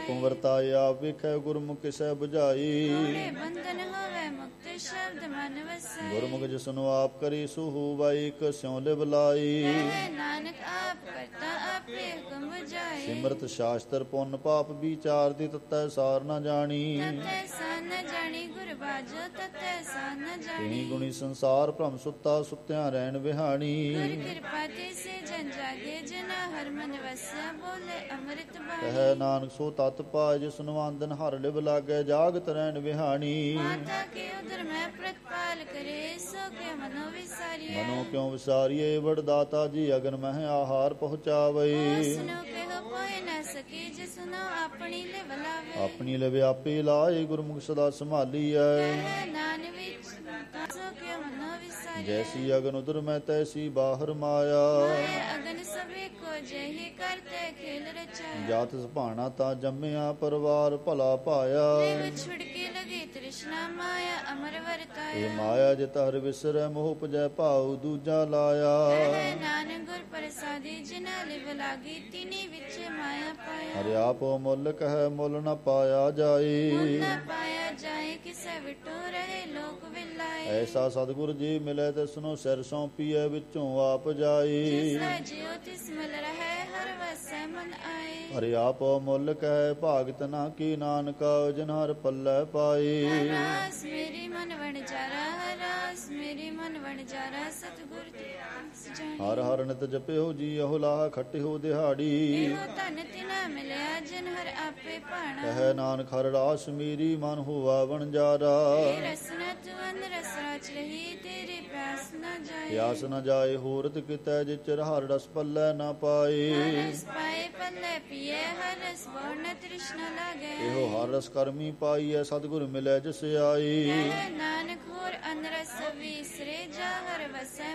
ਹੁਕਮ ਵਰਤਾਏ ਆਪ ਵੇਖੈ ਗੁਰਮੁਖ ਕਿਸੈ ਬੁਝਾਈ। ਬੰਧਨ ਹੋਵੇ ਮੁਕਤ ਸ਼ਬਦ ਮਨ ਵਸੈ। ਗੁਰਮੁਖ ਜਿਸਨੂੰ ਆਪ ਕਰੀ ਸੋ ਹੋਵੈ ਕਸਿਉ ਲਿਵ ਲਾਈ। ਨਾਨਕ ਆਪ ਕਰਤਾ ਆਪੇ ਹੁਕਮ ਬੁਝਾਈ। ਸਿਮਰਤ ਸ਼ਾਸਤਰ ਪੁੰਨ ਪਾਪ ਵਿਚਾਰ ਦੀ ਤਤੈ ਸਾਰ ਨ ਜਾਣੀ। ਤਤੈ ਸਾਰ ਨ ਜਾਣੀ ਗੁਰ ਬਾਝੋ ਤਤੈ ਸਾਰ ਨ ਜਾਣੀ। ਤਿਨੀ ਗੁਣੀ ਸੰਸਾਰ ਭ੍ਰਮ ਸੁੱਤਾ ਸੁੱਤਿਆਂ ਰਹਿਣ ਵਿਹਾਣੀ। ਗੁਰ ਕਿਰਪਾ ਤੇ ਸੇ ਜਨ ਜਾਗੇ ਜਨਾ ਹਰ ਮਨ ਵਸਿਆ ਬੋਲੇ ਅੰਮ੍ਰਿਤ ਬਾਣੀ। ਕਹਿ ਨਾਨਕ ਸੋ ਤਤ ਪਾਇ ਜਿਸਨੂੰ ਆਂਦਨ ਹਰ ਲਿਵ ਲਾਗੈ ਜਾਗਤ ਰਹਿਣ ਵਿਹਾਣੀ। ਮਾਤਾ ਕੇ ਉਦਰ ਮੈਂ ਪ੍ਰਤਪਾਲ ਕਰੇ ਸੋ ਕੇ ਮਨੋ ਵਿਸਾਰੀਐ। ਮਨੋ ਕਿਉ ਵਿਸਾਰੀਏ ਵਡ ਦਾਤਾ ਜੀ ਅਗਨ ਮਹਿ ਆਹਾਰ ਪਹੁੰਚਾਵੇ। ਸੁਨੋ ਕਹਿਓ ਕੋਈ ਨ ਸਕੀ ਜਿਸਨੂੰ ਆਪਣੀ ਲਿਵ ਲਾਵੇ। ਆਪਣੀ ਲਿਵ ਆਪੇ ਲਾਏ ਗੁਰਮੁਖ ਸਦਾ ਸੰਭਾਲੀਐ। ਨਾਨਕ ਵਿੱਚ ਸੋ ਕੇ ਮਨੋ ਵਿਸਾਰੀਐ। ਜੈਸੀ ਅਗਨ ਉਦਰ ਮੈਂ ਤੈਸੀ ਬਾਹਰ ਮਾਇਆ। ਅਗਨ ਸਭੇ ਕੋ ਜਹੀ ਕਰਤੇ ਖੇਲ ਰਚਾਇਆ। ਜਾਤ ਸੁਭਾਣਾ ਤਾਂ ਜੰਮਿਆ ਪਰਿਵਾਰ ਭਲਾ ਪਾਇਆ। ਦੇਵ ਛੁੜ ਕੇ ਲਗੀ ਤ੍ਰਿਸ਼ਨਾ ਮਾਇਆ ਅਮਰ ਵਰਤਾਇਆ। ਇਹ ਮਾਇਆ ਜਿਤ ਹਰਿ ਵਿਸਰੈ ਮੋਹ ਪਜੈ ਭਾਉ ਦੂਜਾ ਲਾਇਆ। ਨਾਨਕ ਗੁਰ ਪ੍ਰਸਾਦੀ ਜਿਨਾ ਲਿਵ ਲਾਗੀ ਤਿਨੀ ਵਿੱਚ ਮਾਇਆ ਪਾਇਆ। ਹਰਿ ਆਪੋ ਮੁੱਲ ਕਹੈ ਮੁੱਲ ਨ ਪਾਇਆ ਜਾਏ। ਮੁੱਲ ਨ ਪਾਇਆ ਜਾਏ ਕਿਸੇ ਵਿਟੋ ਰਹੇ ਲੋਕ ਵਿਲਾਏ। ਐਸਾ ਸਤਿਗੁਰ ਜੀ ਮਿਲੈ ਤਿਸਨੂੰ ਸਿਰ ਸੌਂਪੀਐ ਵਿੱਚੋਂ ਆਪ ਜਾਏ। ਜਿਸਾ ਜਿਉ ਤਿਸ ਮਿਲ ਰਹੈ ਹਰ ਵਸੈ ਮਨ ਆਏ। ਹਰਿ ਆਪੋ ਮੁੱਲ ਕਹੈ ਭਾਗਤ ਨਾ ਕੀ ਨਾਨਕ ਜਿਨ ਹਰ ਪੱਲੇ ਪਾਏ। ਰਾਸ ਮੇਰੀ ਮਨ ਵਣ ਜਾਰਾ ਰਾਸ ਮੇਰੀ ਮਨ ਵਣ ਜਾਰਾ ਸਤਿਗੁਰ ਤੇ ਆਸ ਜਾਣੀ। ਹਰ ਹਰ ਨਿਤ ਜਪਿਓ ਜੀ ਅਹੁ ਲਾਹ ਖਟਿਓ ਦਿਹਾੜੀ। ਇਹੋ ਧਨ ਤਿਨਾ ਮਿਲਿਆ ਜਿਨ ਹਰ ਆਪੇ ਭਾਣਾ। ਕਹਿ ਨਾਨਕ ਹਰ ਰਾਸ ਮੇਰੀ ਮਨ ਹੋਵਾ ਵਣਜਾਰਾ। ਰਸਨਾ ਤੁਅਨ ਰਸ ਰਾਚ ਰਹੀ ਤੇਰੀ ਪਿਆਸ ਨ ਜਾਏ। ਪਿਆਸ ਨ ਜਾਏ ਹੋਰਤ ਕਿਤੈ ਜਿਚਰ ਹਰ ਰਸ ਪੱਲੇ ਨ ਪਾਏ। ਰਸ ਪਾਏ ਪੱਲੇ ਪੀਏ ਹਰ ਰਸ ਬੋਨ ਤ੍ਰਿਸ਼ਨਾ ਲਾਗੇ। ਇਹੋ ਹਰ ਰਸ ਕਰਮੀ ਪਾਈਐ ਸਤਿਗੁਰ ਮਿਲੈ ਜਿਸ ਆਈ। ਨਾਨਕ ਹੋਰ ਅਨ ਰਸ ਵਿਸਰੇ ਜਾ ਹਰ ਵਸੈ